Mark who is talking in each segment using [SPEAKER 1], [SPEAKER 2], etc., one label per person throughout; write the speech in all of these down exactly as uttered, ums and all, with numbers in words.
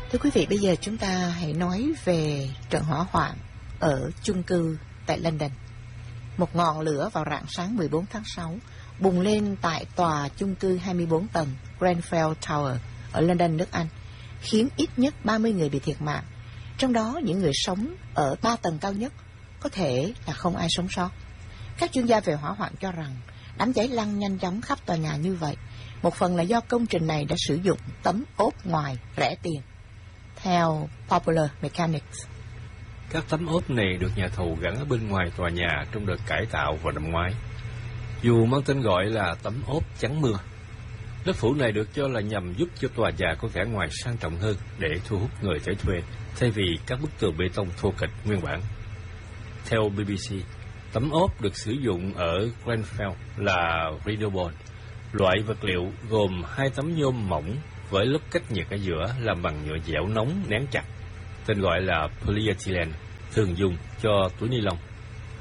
[SPEAKER 1] Thưa quý vị, bây giờ chúng ta hãy nói về trận hỏa hoạn ở chung cư tại London. Một ngọn lửa vào rạng sáng mười bốn tháng sáu bùng lên tại tòa chung cư hai mươi bốn tầng Grenfell Tower ở London, nước Anh, khiến ít nhất ba mươi người bị thiệt mạng. Trong đó, những người sống ở ba tầng cao nhất có thể là không ai sống sót. Các chuyên gia về hỏa hoạn cho rằng đám cháy lan nhanh chóng khắp tòa nhà như vậy, một phần là do công trình này đã sử dụng tấm ốp ngoài rẻ tiền. Theo Popular Mechanics,
[SPEAKER 2] các tấm ốp này được nhà thầu gắn ở bên ngoài tòa nhà trong đợt cải tạo vào năm ngoái. Dù mang tên gọi là tấm ốp chắn mưa, lớp phủ này được cho là nhằm giúp cho tòa nhà có vẻ ngoài sang trọng hơn để thu hút người tới thuê, thay vì các bức tường bê tông thô kệch nguyên bản. Theo bê bê xê, tấm ốp được sử dụng ở Grenfell là Redobond, loại vật liệu gồm hai tấm nhôm mỏng với lớp cách nhiệt ở giữa làm bằng nhựa dẻo nóng nén chặt, tên gọi là polyethylene, thường dùng cho túi ni lông.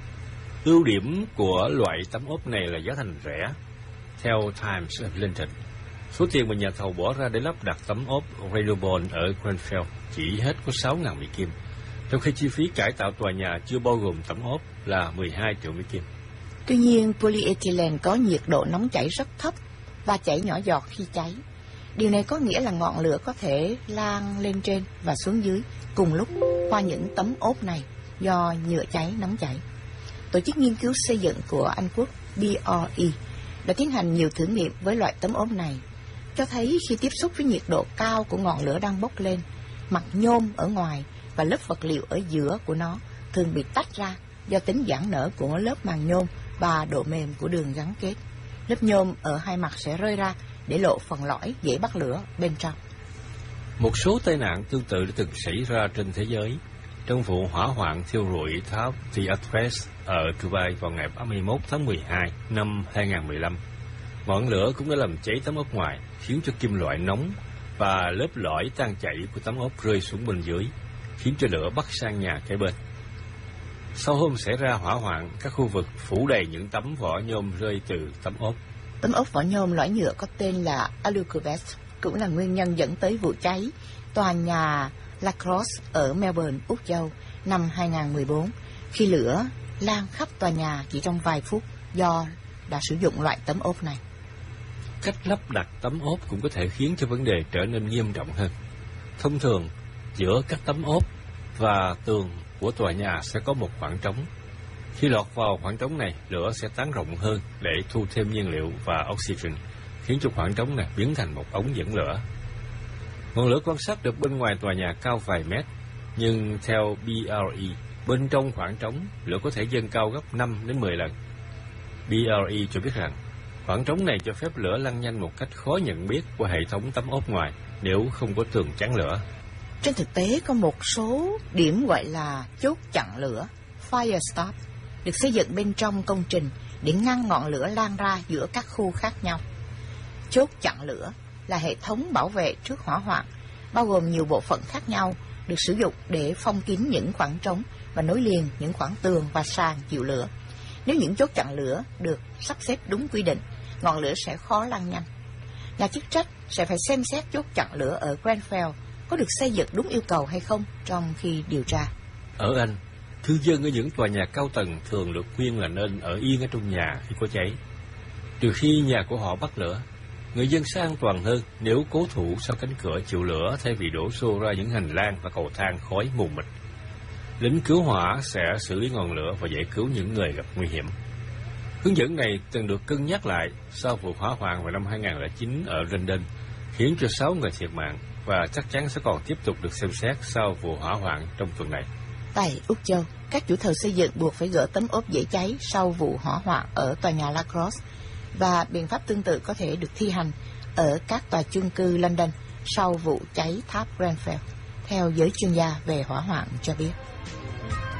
[SPEAKER 2] Ưu điểm của loại tấm ốp này là giá thành rẻ. Theo Times of London, số tiền mà nhà thầu bỏ ra để lắp đặt tấm ốp Redobond ở Grenfell chỉ hết có sáu nghìn Mỹ Kim, trong khi chi phí cải tạo tòa nhà chưa bao gồm tấm ốp là mười hai triệu Mỹ Kim.
[SPEAKER 1] Tuy nhiên, polyethylene có nhiệt độ nóng chảy rất thấp và chảy nhỏ giọt khi cháy. Điều này có nghĩa là ngọn lửa có thể lan lên trên và xuống dưới cùng lúc qua những tấm ốp này do nhựa cháy nóng chảy. Tổ chức nghiên cứu xây dựng của Anh Quốc bê rờ e đã tiến hành nhiều thử nghiệm với loại tấm ốp này, cho thấy khi tiếp xúc với nhiệt độ cao của ngọn lửa đang bốc lên, mặt nhôm ở ngoài và lớp vật liệu ở giữa của nó thường bị tách ra do tính giãn nở của lớp màng nhôm và độ mềm của đường gắn kết. Lớp nhôm ở hai mặt sẽ rơi ra để lộ phần lõi dễ bắt lửa bên trong.
[SPEAKER 2] Một số tai nạn tương tự đã từng xảy ra trên thế giới. Trong vụ hỏa hoạn thiêu rụi tháp The Arches ở Dubai vào ngày ba mươi mốt tháng mười hai năm hai nghìn không trăm mười lăm, ngọn lửa cũng đã làm cháy tấm ốp ngoài, khiến cho kim loại nóng và lớp lõi tan chảy của tấm ốp rơi xuống bên dưới, khiến cho lửa bắt sang nhà kế bên. Sau hôm xảy ra hỏa hoạn, các khu vực phủ đầy những tấm vỏ nhôm rơi từ tấm ốp.
[SPEAKER 1] Tấm ốp vỏ nhôm lõi nhựa có tên là Alucobest cũng là nguyên nhân dẫn tới vụ cháy tòa nhà La Crosse ở Melbourne, Úc Châu năm hai nghìn không trăm mười bốn, khi lửa lan khắp tòa nhà chỉ trong vài phút do đã sử dụng loại tấm ốp này.
[SPEAKER 2] Cách lắp đặt tấm ốp cũng có thể khiến cho vấn đề trở nên nghiêm trọng hơn. Thông thường, giữa các tấm ốp và tường của tòa nhà sẽ có một khoảng trống. Khi lọt vào khoảng trống này, lửa sẽ tán rộng hơn để thu thêm nhiên liệu và oxygen, khiến cho khoảng trống này biến thành một ống dẫn lửa. Ngọn lửa quan sát được bên ngoài tòa nhà cao vài mét, nhưng theo bê rờ e, bên trong khoảng trống, lửa có thể dâng cao gấp năm đến mười lần. bê rờ e cho biết rằng, khoảng trống này cho phép lửa lan nhanh một cách khó nhận biết qua hệ thống tấm ốp ngoài nếu không có tường chắn lửa.
[SPEAKER 1] Trên thực tế, có một số điểm gọi là chốt chặn lửa, fire stop, được xây dựng bên trong công trình để ngăn ngọn lửa lan ra giữa các khu khác nhau. Chốt chặn lửa là hệ thống bảo vệ trước hỏa hoạn, bao gồm nhiều bộ phận khác nhau, được sử dụng để phong kín những khoảng trống và nối liền những khoảng tường và sàn chịu lửa. Nếu những chốt chặn lửa được sắp xếp đúng quy định, ngọn lửa sẽ khó lan nhanh. Nhà chức trách sẽ phải xem xét chốt chặn lửa ở Grenfell có được xây dựng đúng yêu cầu hay không trong khi điều tra.
[SPEAKER 2] Ở Anh, cư dân ở những tòa nhà cao tầng thường được khuyên là nên ở yên ở trong nhà khi có cháy. Trừ khi nhà của họ bắt lửa, người dân sẽ an toàn hơn nếu cố thủ sau cánh cửa chịu lửa thay vì đổ xô ra những hành lang và cầu thang khói mù mịt. Lính cứu hỏa sẽ xử lý ngọn lửa và giải cứu những người gặp nguy hiểm. Hướng dẫn này từng được cân nhắc lại sau vụ hỏa hoạn vào năm hai nghìn không trăm lẻ chín ở London, khiến cho sáu người thiệt mạng và chắc chắn sẽ còn tiếp tục được xem xét sau vụ hỏa hoạn trong tuần này.
[SPEAKER 1] Tại Úc Châu, các chủ thầu xây dựng buộc phải gỡ tấm ốp dễ cháy sau vụ hỏa hoạn ở tòa nhà La Crosse, và biện pháp tương tự có thể được thi hành ở các tòa chung cư London sau vụ cháy tháp Grenfell, theo giới chuyên gia về hỏa hoạn cho biết.